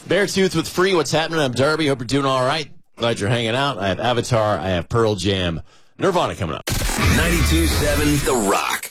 Beartooth with Free. What's happening? I'm Derby. Hope you're doing all right. Glad you're hanging out. I have Avatar. I have Pearl Jam. Nirvana coming up. 92.7 The Rock.